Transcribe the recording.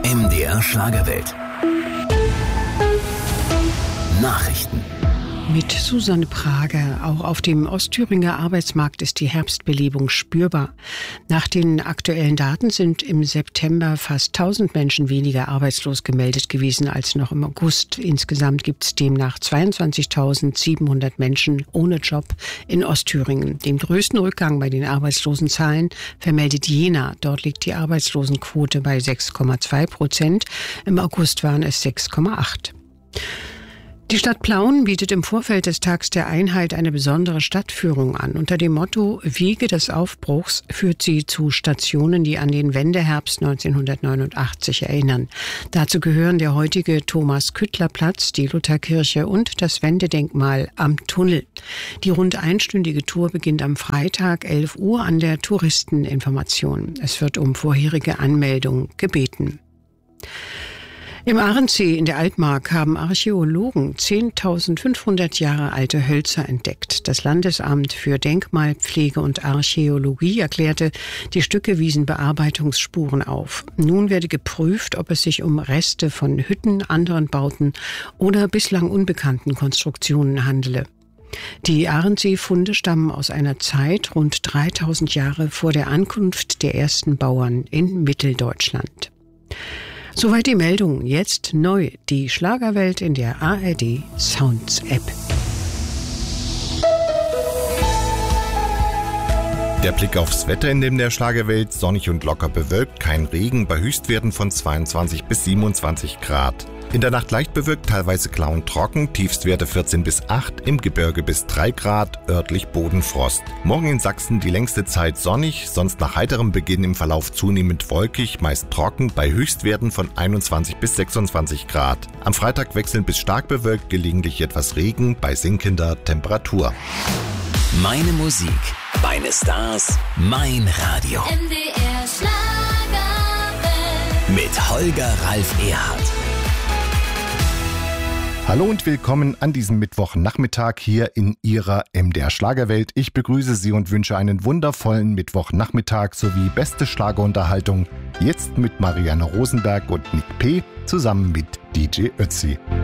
MDR Schlagerwelt. Nachrichten. Mit Susanne Prager. Auch auf dem Ostthüringer Arbeitsmarkt ist die Herbstbelebung spürbar. Nach den aktuellen Daten sind im September fast 1000 Menschen weniger arbeitslos gemeldet gewesen als noch im August. Insgesamt gibt es demnach 22.700 Menschen ohne Job in Ostthüringen. Den größten Rückgang bei den Arbeitslosenzahlen vermeldet Jena. Dort liegt die Arbeitslosenquote bei 6,2%. Im August waren es 6,8%. Die Stadt Plauen bietet im Vorfeld des Tags der Einheit eine besondere Stadtführung an. Unter dem Motto Wege des Aufbruchs führt sie zu Stationen, die an den Wendeherbst 1989 erinnern. Dazu gehören der heutige Thomas-Küttler-Platz, die Lutherkirche und das Wendedenkmal am Tunnel. Die rund einstündige Tour beginnt am Freitag 11 Uhr an der Touristeninformation. Es wird um vorherige Anmeldung gebeten. Im Ahrensee in der Altmark haben Archäologen 10.500 Jahre alte Hölzer entdeckt. Das Landesamt für Denkmalpflege und Archäologie erklärte, die Stücke wiesen Bearbeitungsspuren auf. Nun werde geprüft, ob es sich um Reste von Hütten, anderen Bauten oder bislang unbekannten Konstruktionen handele. Die Ahrensee-Funde stammen aus einer Zeit rund 3000 Jahre vor der Ankunft der ersten Bauern in Mitteldeutschland. Soweit die Meldung. Jetzt neu die Schlagerwelt in der ARD Sounds App. Der Blick aufs Wetter in der Schlagerwelt: sonnig und locker bewölkt, kein Regen, bei Höchstwerten von 22 bis 27 Grad. In der Nacht leicht bewölkt, teilweise klar und trocken, Tiefstwerte 14 bis 8, im Gebirge bis 3 Grad, örtlich Bodenfrost. Morgen in Sachsen die längste Zeit sonnig, sonst nach heiterem Beginn im Verlauf zunehmend wolkig, meist trocken, bei Höchstwerten von 21 bis 26 Grad. Am Freitag wechselnd bis stark bewölkt, gelegentlich etwas Regen, bei sinkender Temperatur. Meine Musik, meine Stars, mein Radio. MDR Schlagerwelt. Mit Holger Ralf Erhardt. Hallo und willkommen an diesem Mittwochnachmittag hier in Ihrer MDR Schlagerwelt. Ich begrüße Sie und wünsche einen wundervollen Mittwochnachmittag sowie beste Schlagerunterhaltung. Jetzt mit Marianne Rosenberg und Nick P. zusammen mit DJ Ötzi.